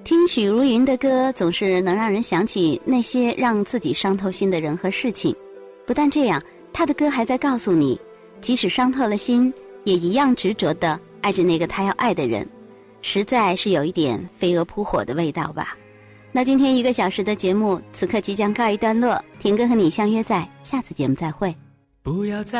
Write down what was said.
听许茹芸的歌总是能让人想起那些让自己伤透心的人和事情。不但这样，她的歌还在告诉你，即使伤透了心，也一样执着地爱着那个她要爱的人，实在是有一点飞蛾扑火的味道吧。那今天1个小时的节目此刻即将告一段落，田哥和你相约在下次节目再会。 不要再